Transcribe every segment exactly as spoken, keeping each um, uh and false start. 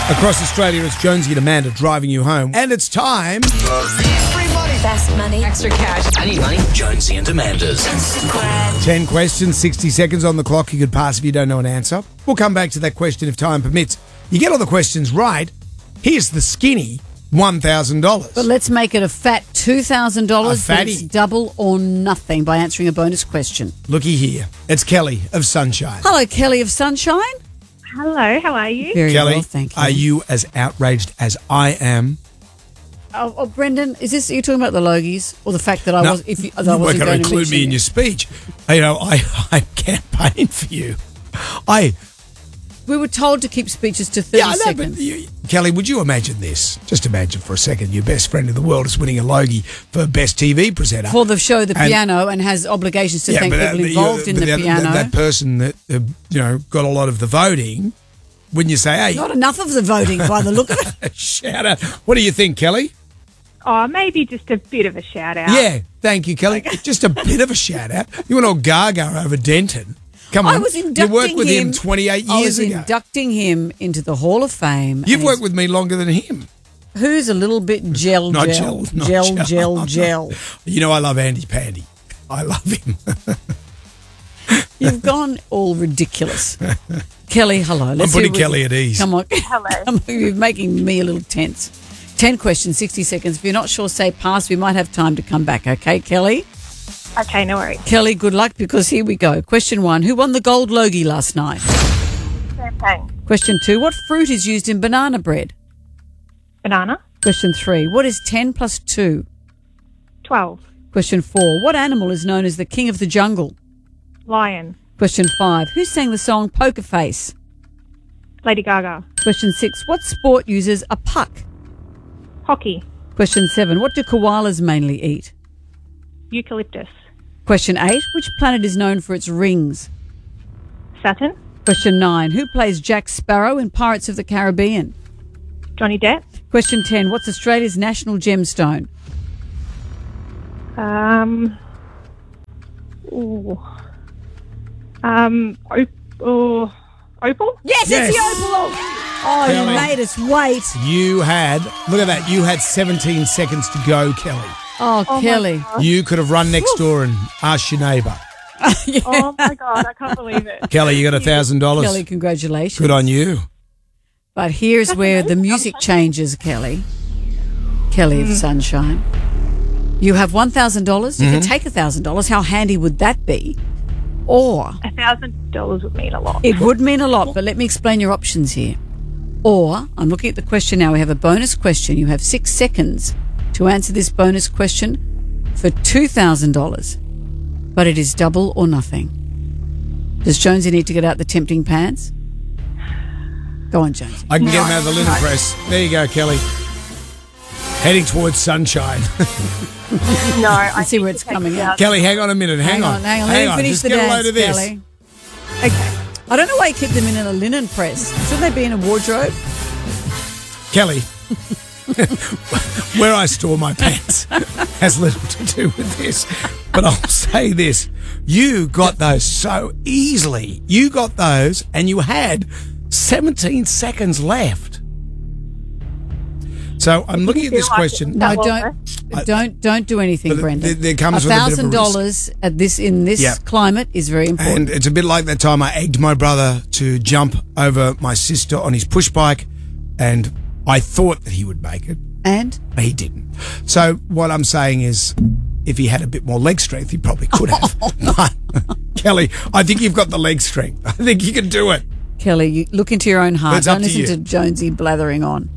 Across Australia, it's Jonesy and Amanda driving you home. And it's time. Free money. Fast money. Extra cash. I need money. Jonesy and Amanda's. ten questions, sixty seconds on the clock. You could pass if you don't know an answer. We'll come back to that question if time permits. You get all the questions right. Here's the skinny one thousand dollars. But let's make it a fat two thousand dollars. A fatty. It's double or nothing by answering a bonus question. Looky here. It's Kelly of Sunshine. Hello, Kelly of Sunshine. Hello, how are you? Very Kelly, well, thank you. are you as outraged as I am? Oh, oh, Brendan, is this, are you talking about the Logies or the fact that I No, was, if you, that you I weren't wasn't going going to to include me mention in it? your speech. You know, I, I campaign for you. I... We were told to keep speeches to thirty Yeah, I know, seconds. but you, Kelly, would you imagine this? Just imagine for a second your best friend in the world is winning a Logie for Best T V Presenter. For the show The And- Piano and has obligations to thank but people that- involved you- in but the that, piano. That, that person that, uh, you know, got a lot of the voting, wouldn't you say, hey, Not enough of the voting by the look of it. shout out. What do you think, Kelly? Oh, maybe just a bit of a shout out. Yeah, thank you, Kelly. Just a bit of a shout out. You went all gaga over Denton. Come on. I was inducting You worked with him, him twenty-eight I years was ago. inducting him into the Hall of Fame. You've and worked with me longer than him. he's- Who's a little bit gel, Not gel, gel, not gel, gel. gel, gel. You know I love Andy Pandy. I love him. You've gone all ridiculous. Kelly, hello. Let's I'm putting see what- Kelly at ease. Come on. Hello. Come on, you're making me a little tense. ten questions, sixty seconds. If you're not sure, say pass. We might have time to come back. Okay, Kelly? Okay, no worries. Kelly, good luck because here we go. Question one. Who won the gold Logie last night? Champagne. Question two. What fruit is used in banana bread? Banana. Question three. What is ten plus two? twelve. Question four. What animal is known as the king of the jungle? Lion. Question five. Who sang the song Poker Face? Lady Gaga. Question six. What sport uses a puck? Hockey. Question seven. What do koalas mainly eat? Eucalyptus. Question eight. Which planet is known for its rings? Saturn. Question nine. Who plays Jack Sparrow in Pirates of the Caribbean? Johnny Depp. Question ten. What's Australia's national gemstone? Um. Ooh. Um. Op- oh, opal. Yes, Yes. it's the opal. Oh, Kelly. you made us wait. You had, look at that, you had seventeen seconds to go, Kelly. Oh, Oh my Kelly. God. You could have run next door and asked your neighbour. Oh my God, I can't believe it. Kelly, you got a thousand Kelly, dollars. congratulations. Good on you. But here's where the music changes, Kelly. Kelly of Sunshine. You have one thousand dollars. You Mm-hmm. can take one thousand dollars. How handy would that be? Or A thousand dollars would mean a lot. it would mean a lot, but let me explain your options here. Or, I'm looking at the question now. We have a bonus question. You have six seconds to answer this bonus question for two thousand dollars. But it is double or nothing. Does Jonesy need to get out the tempting pants? Go on, Jonesy. I can get him out of the linen press. There you go, Kelly. Heading towards sunshine. No, I Let's see think where to it's take coming the out. Kelly, hang on a minute. Hang, Hang on, hang on. Hang Let me finish Just the get a dance, load of this. Kelly. Okay. I don't know why you keep them in a linen press. Shouldn't they be in a wardrobe? Kelly, where I store my pants has little to do with this. But I'll say this. You got those so easily. You got those and you had seventeen seconds left. So I'm looking at feel this like question. it- No, That don't, I- don't, don't do anything, But Brendan. there- there comes a with a bit of a thousand dollars at this in this Yeah. climate is very important. And it's a bit like that time I egged my brother to jump over my sister on his push bike, and I thought that he would make it. And, He didn't. So what I'm saying is, if he had a bit more leg strength, he probably could have. But Kelly, I think you've got the leg strength. I think you can do it. Kelly, you look into your own heart. It's up Don't to listen you. to Jonesy blathering on.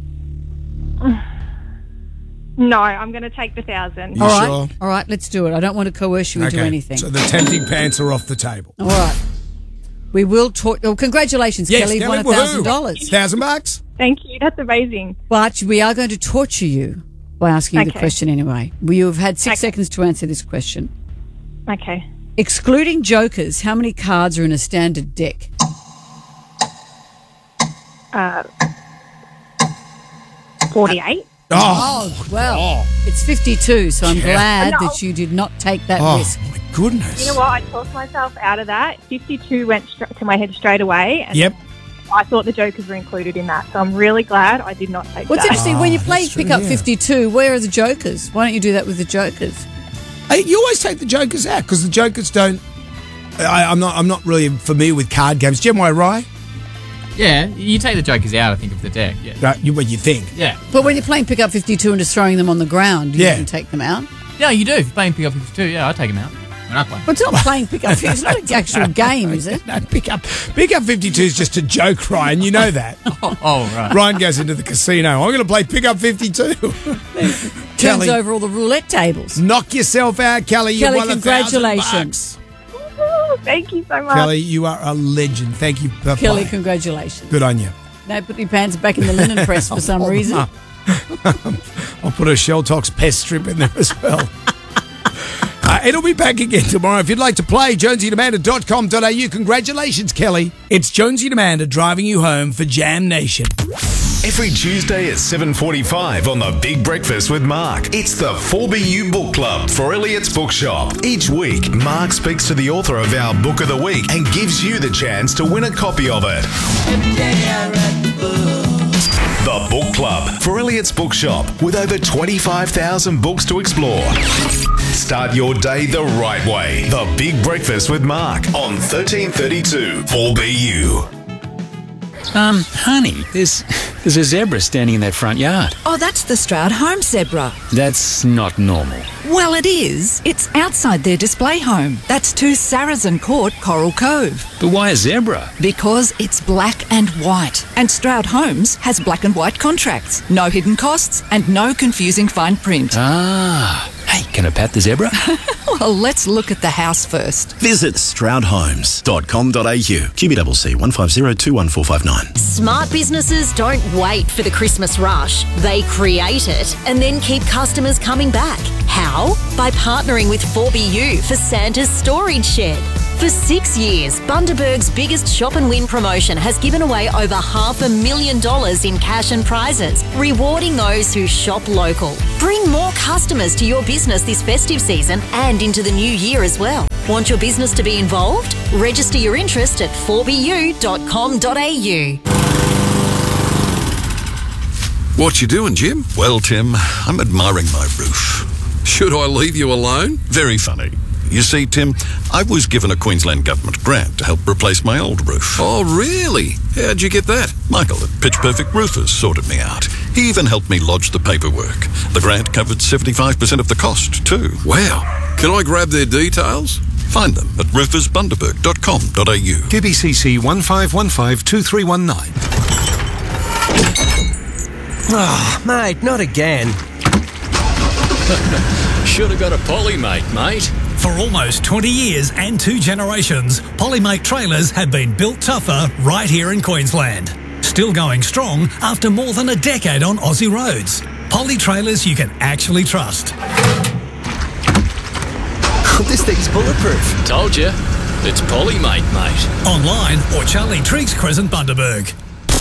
No, I'm going to take the thousand. You All right, sure? all right, let's do it. I don't want to coerce you into anything. So the tempting pants are off the table. All right. We will talk. Oh, congratulations, Yes, Kelly. Kelly, You've won a thousand dollars. Thousand bucks? Thank you. That's amazing. But we are going to torture you by asking you the Okay. question anyway. We have had six Okay. seconds to answer this question. Okay. Excluding jokers, how many cards are in a standard deck? Uh, forty-eight. Oh, Well, oh, it's fifty-two, so I'm Yeah. glad No. that you did not take that oh risk. my goodness. You know what? I talked myself out of that. fifty-two went str- to my head straight away. And Yep. I thought the jokers were included in that, so I'm really glad I did not take What's that. interesting, when you Oh, play that's true, Pick Up yeah. fifty-two, where are the jokers? Why don't you do that with the jokers? Hey, you always take the jokers out because the jokers don't. I, I'm not. I'm not really familiar with card games. Jim, am I right? Yeah, you take the jokers out, I think, of the deck. Yeah. No, you, what you think? Yeah. But when you're playing Pick Up fifty-two and just throwing them on the ground, you Yeah. can take them out. Yeah, you do. If you're playing Pick Up fifty-two, yeah, I take them out when I play. But it's not playing Pick Up fifty-two. It's not an actual game, is it? No, pick up. Pick up fifty-two is just a joke, Ryan. You know that. Oh, oh right. Ryan goes into the casino. I'm going to play pick up fifty-two. Turns Kelly, over all the roulette tables. knock yourself out, Kelly. You Kelly, won a thousand congratulations. bucks. Woo, thank you so much. Kelly, you are a legend. Thank you. For Kelly, playing. congratulations. Good on you. No, put your pants back in the linen press for some reason. I'll put a Shell Tox pest strip in there as well. Uh, it'll be back again tomorrow. If you'd like to play, jonesy and amanda dot com dot a u. Congratulations, Kelly. It's Jonesy and Amanda driving you home for Jam Nation. Every Tuesday at seven forty-five on The Big Breakfast with Mark, it's the four B U Book Club for Elliot's Bookshop. Each week, Mark speaks to the author of our Book of the Week and gives you the chance to win a copy of it. The Book Club for Elliot's Bookshop, with over twenty-five thousand books to explore. Start your day the right way. The Big Breakfast with Mark on thirteen thirty-two four B U. Um, honey, there's there's a zebra standing in that front yard. Oh, that's the Stroud home zebra. That's not normal. Well, it is. It's outside their display home. That's to Saracen Court, Coral Cove. But why a zebra? Because it's black and white. And Stroud Homes has black and white contracts. No hidden costs and no confusing fine print. Ah, hey, can I pat the zebra? Well, let's look at the house first. Visit stroud homes dot com dot a u. Q B C C one five zero two one four five nine. Smart businesses don't wait for the Christmas rush. They create it and then keep customers coming back. How? By partnering with four B U for Santa's Storage Shed. For six years, Bundaberg's biggest shop and win promotion has given away over half a million dollars in cash and prizes, rewarding those who shop local. Bring more customers to your business this festive season and into the new year as well. Want your business to be involved? Register your interest at four b u dot com dot a u. What you doing, Jim? Well, Tim, I'm admiring my roof. Should I leave you alone? Very funny. You see, Tim, I was given a Queensland Government grant to help replace my old roof. Oh, really? How'd you get that? Michael at Pitch Perfect Roofers sorted me out. He even helped me lodge the paperwork. The grant covered seventy-five percent of the cost, too. Wow. Can I grab their details? Find them at roofers bundaberg dot com dot a u. Q B C C one five one five two three one nine. Oh, mate, not again. Should have got a Polymate, mate. For almost twenty years and two generations, Polymate trailers have been built tougher right here in Queensland. Still going strong after more than a decade on Aussie roads. Poly trailers you can actually trust. This thing's bulletproof. Told you. It's Polymate, mate. Online or Charlie Triggs Crescent Bundaberg.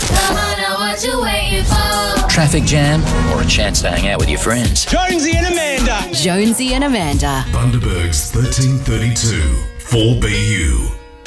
Traffic jam or a chance to hang out with your friends? Jonesy and Amanda. Jonesy and Amanda. Bundaberg's thirteen thirty-two four B U.